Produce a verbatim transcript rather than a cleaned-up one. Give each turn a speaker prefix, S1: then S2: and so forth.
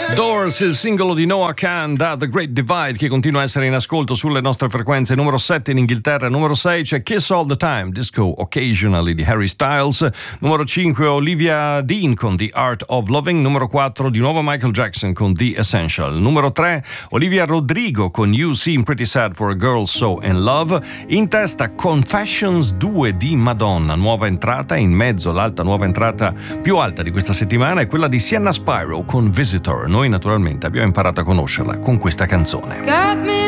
S1: Doors, il singolo di Noah Kahan da The Great Divide, che continua a essere in ascolto sulle nostre frequenze. Numero sette in Inghilterra. Numero sei c'è Kiss All the Time, Disco Occasionally di Harry Styles. Numero cinque Olivia Dean con The Art of Loving. Numero quattro di nuovo Michael Jackson con The Essential. Numero tre Olivia Rodrigo con You Seem Pretty Sad for a Girl So in Love. In testa Confessions due di Madonna, nuova entrata. In mezzo l'alta nuova entrata più alta di questa settimana è quella di Sienna Spyro con Visitor. Noi naturalmente abbiamo imparato a conoscerla con questa canzone.